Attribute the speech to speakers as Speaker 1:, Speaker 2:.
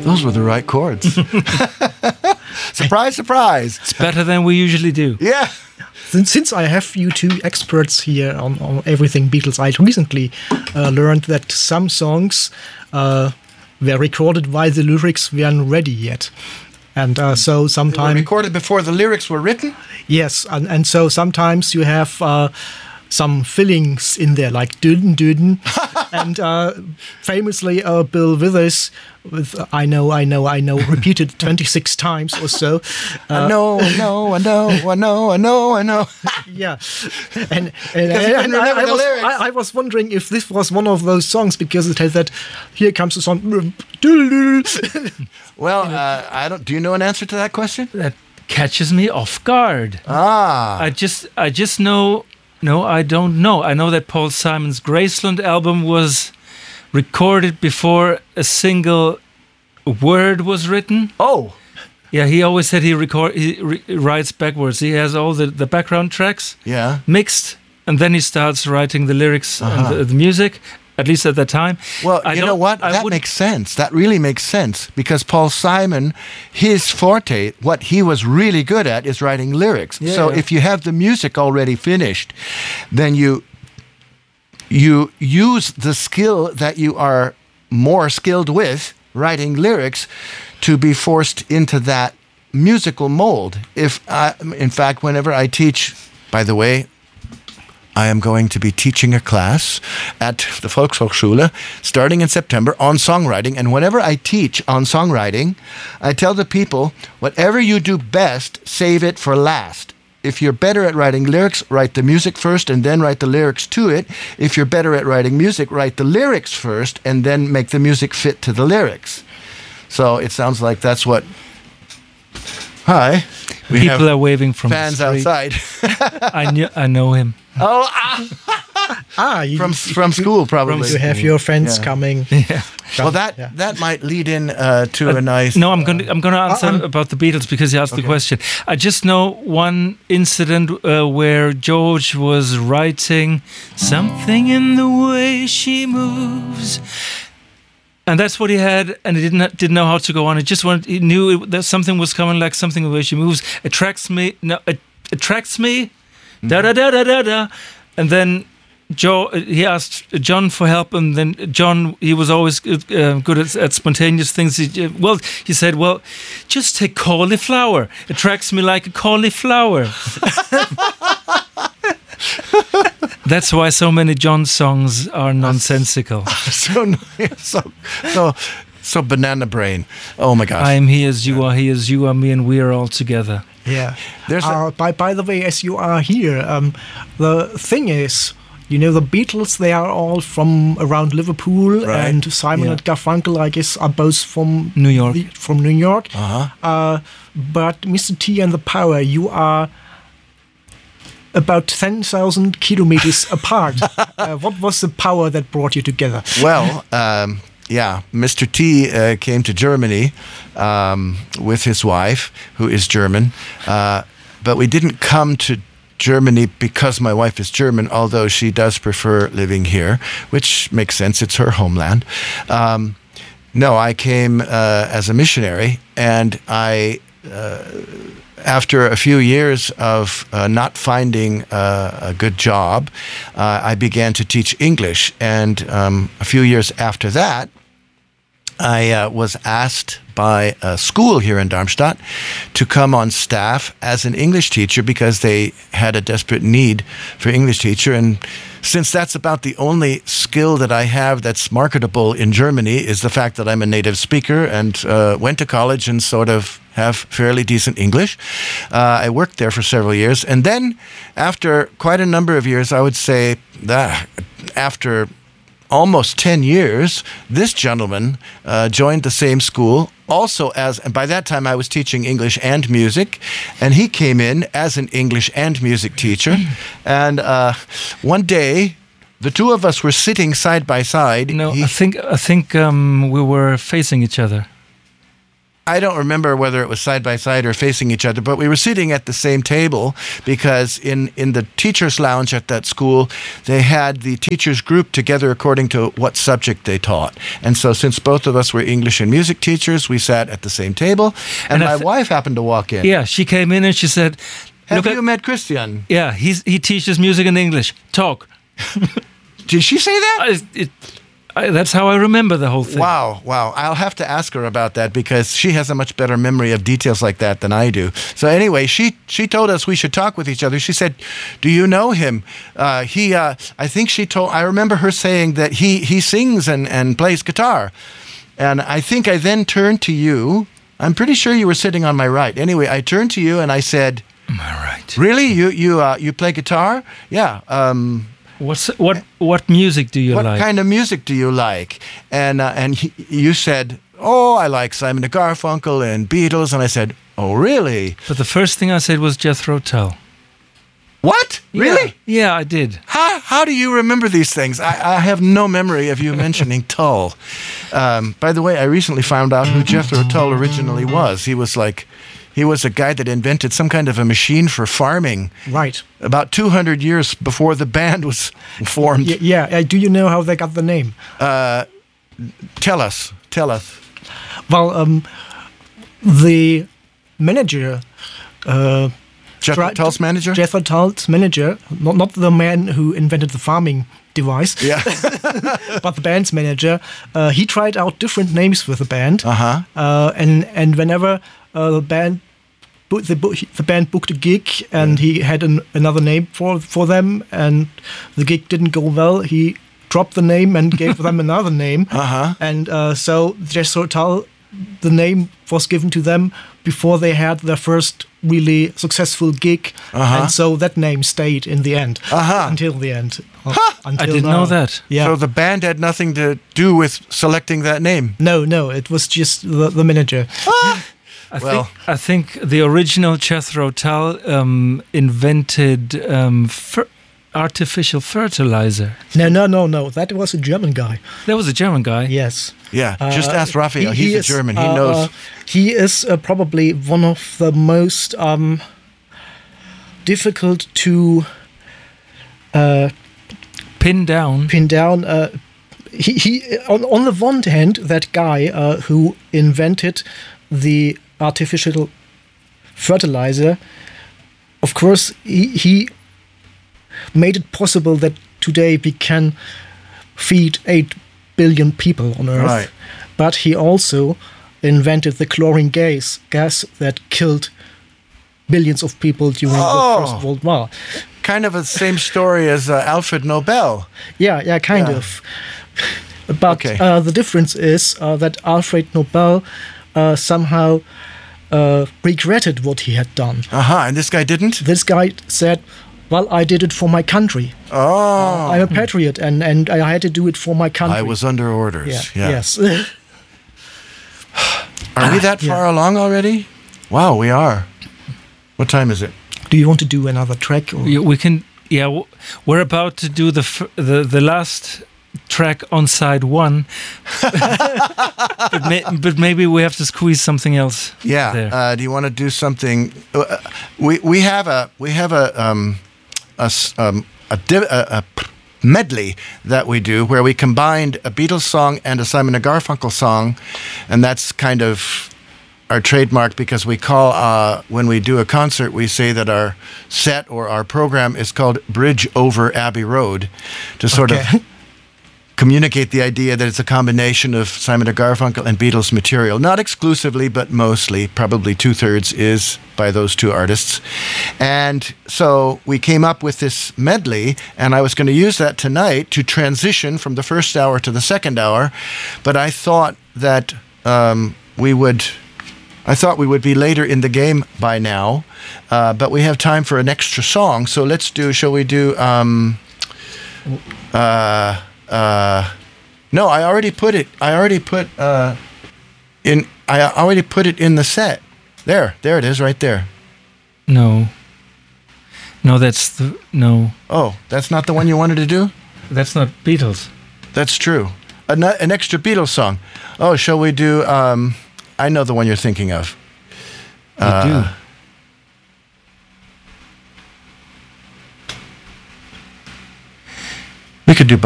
Speaker 1: those were the right chords. Surprise, surprise.
Speaker 2: It's better than we usually do.
Speaker 1: Yeah.
Speaker 3: Since I have you two experts here on everything Beatles, I recently learned that some songs were recorded while the lyrics weren't ready yet. And so sometimes...
Speaker 1: They were recorded before the lyrics were written?
Speaker 3: Yes, and so sometimes you have some fillings in there, like duden duden. And famously, Bill Withers with I know, repeated 26 times or so.
Speaker 1: I know.
Speaker 3: Yeah, and I was wondering if this was one of those songs, because it has that, here comes the song.
Speaker 1: Well, I don't. Do you know an answer to that question?
Speaker 2: That catches me off guard.
Speaker 1: Ah,
Speaker 2: I just know. No, I don't know. I know that Paul Simon's Graceland album was recorded before a single word was written.
Speaker 1: Oh.
Speaker 2: Yeah, he always said he writes backwards. He has all the background tracks mixed, and then he starts writing the lyrics and the music, at least at that time.
Speaker 1: Well, you know what? That makes sense. That really makes sense, because Paul Simon, his forte, what he was really good at is writing lyrics.
Speaker 2: Yeah,
Speaker 1: so if you have the music already finished, then you use the skill that you are more skilled with, writing lyrics, to be forced into that musical mold. In fact, whenever I teach, by the way, I am going to be teaching a class at the Volkshochschule starting in September on songwriting. And whenever I teach on songwriting, I tell the people, whatever you do best, save it for last. If you're better at writing lyrics, write the music first and then write the lyrics to it. If you're better at writing music, write the lyrics first and then make the music fit to the lyrics. So it sounds like that's what... Hi.
Speaker 2: People are waving from
Speaker 1: fans
Speaker 2: the street.
Speaker 1: outside.
Speaker 2: I know him.
Speaker 1: Oh, from school probably.
Speaker 3: You have your friends coming.
Speaker 2: Yeah.
Speaker 1: Well, that might lead in to a nice.
Speaker 2: No, I'm going to answer about the Beatles, because you asked the question. I just know one incident where George was writing something in the way she moves. And that's what he had, and he didn't know how to go on. He knew that something was coming, like something the way she moves attracts me. Da da da da da da. And then he asked John for help, and then John, he was always good at spontaneous things. He said, "Well, just take cauliflower. Attracts me like a cauliflower." That's why so many John songs are nonsensical.
Speaker 1: So banana brain. Oh my gosh.
Speaker 2: I am he as you are me, and we are all together.
Speaker 3: Yeah. By the way, as you are here, the thing is, you know, the Beatles, they are all from around Liverpool,
Speaker 1: right.
Speaker 3: And Simon and Garfunkel, I guess, are both from
Speaker 2: New York.
Speaker 3: But Mr. T and the Power, you are about 10,000 kilometers apart. What was the power that brought you together?
Speaker 1: Well, Mr. T came to Germany with his wife, who is German. But we didn't come to Germany because my wife is German, although she does prefer living here, which makes sense. It's her homeland. No, I came as a missionary, and after a few years of not finding a good job, I began to teach English. And a few years after that, I was asked by a school here in Darmstadt to come on staff as an English teacher, because they had a desperate need for English teacher. And since that's about the only skill that I have that's marketable in Germany, is the fact that I'm a native speaker and went to college and sort of have fairly decent English. I worked there for several years. And then after quite a number of years, I would say that after almost 10 years, this gentleman joined the same school also and by that time I was teaching English and music, and he came in as an English and music teacher. And one day, the two of us were sitting side by side.
Speaker 2: No, I think we were facing each other.
Speaker 1: I don't remember whether it was side by side or facing each other, but we were sitting at the same table because in the teacher's lounge at that school, they had the teachers grouped together according to what subject they taught. And so since both of us were English and music teachers, we sat at the same table. And my wife happened to walk in.
Speaker 2: Yeah, she came in and she said,
Speaker 1: "Have you met Christian?"
Speaker 2: Yeah, he teaches music and English. Talk.
Speaker 1: Did she say that?
Speaker 2: That's how I remember the whole thing.
Speaker 1: Wow. I'll have to ask her about that because she has a much better memory of details like that than I do. So anyway, she told us we should talk with each other. She said, "Do you know him? I think I remember her saying that he sings and plays guitar." And I think I then turned to you. I'm pretty sure you were sitting on my right. Anyway, I turned to you and I said,
Speaker 2: "Am I right?
Speaker 1: Really? You play guitar?" "Yeah.
Speaker 2: What music do you like?
Speaker 1: What kind of music do you like?" And you said, "Oh, I like Simon and Garfunkel and Beatles." And I said, "Oh, really?"
Speaker 2: But the first thing I said was Jethro Tull.
Speaker 1: What? Really?
Speaker 2: Yeah, I did.
Speaker 1: How do you remember these things? I have no memory of you mentioning Tull. By the way, I recently found out who Jethro Tull originally was. He was a guy that invented some kind of a machine for farming.
Speaker 3: Right. About
Speaker 1: 200 years before the band was formed.
Speaker 3: Yeah. Do you know how they got the name?
Speaker 1: Tell us.
Speaker 3: Well, the manager...
Speaker 1: Jethro Tull's manager?
Speaker 3: Jethro Tull's manager, not the man who invented the farming device, but the band's manager. He tried out different names with the band, and whenever the band booked a gig and he had another name for them, and the gig didn't go well, he dropped the name and gave them another name, and so Jethro Tull, the name was given to them before they had their first really successful gig, and so that name stayed in the end until the end.
Speaker 2: I didn't know that.
Speaker 3: Yeah.
Speaker 1: So the band had nothing to do with selecting that name.
Speaker 3: No, it was just the manager.
Speaker 2: I think the original Jethro Tull invented artificial fertilizer.
Speaker 3: No. That was a German guy.
Speaker 2: That was a German guy?
Speaker 3: Yes.
Speaker 1: Yeah, just ask Raphael. He's a German. He knows.
Speaker 3: He is probably one of the most difficult to
Speaker 2: pin down.
Speaker 3: He on the one hand, that guy who invented the artificial fertilizer, of course, he made it possible that today we can feed 8 billion people on Earth.
Speaker 1: Right.
Speaker 3: But he also invented the chlorine gas that killed billions of people during the First World War.
Speaker 1: Kind of the same story as Alfred Nobel.
Speaker 3: Yeah, kind of. But the difference is that Alfred Nobel somehow regretted what he had done.
Speaker 1: And this guy didn't?
Speaker 3: This guy said, "Well, I did it for my country. I'm a patriot, and I had to do it for my country.
Speaker 1: I was under orders."
Speaker 3: Yeah. Yes.
Speaker 1: Are we that far along already? Wow, we are. What time is it?
Speaker 3: Do you want to do another track? Or?
Speaker 2: We can. Yeah, we're about to do the last track on side one, but maybe we have to squeeze something else.
Speaker 1: Yeah.
Speaker 2: There.
Speaker 1: Do you want to do something? We have a medley that we do where we combined a Beatles song and a Simon and Garfunkel song, and that's kind of our trademark because we call when we do a concert, we say that our set or our program is called Bridge Over Abbey Road to sort of communicate the idea that it's a combination of Simon and Garfunkel and Beatles material. Not exclusively, but mostly, probably 2/3 is by those two artists. And so we came up with this medley, and I was going to use that tonight to transition from the first hour to the second hour, but I thought that we would be later in the game by now, but we have time for an extra song, so shall we do, no, I already put it in the set. There it is right there.
Speaker 2: No, no.
Speaker 1: Oh, that's not the one you wanted to do?
Speaker 2: That's not Beatles.
Speaker 1: That's true. An extra Beatles song. Oh, shall we do, I know the one you're thinking of.
Speaker 2: You do.
Speaker 1: We could do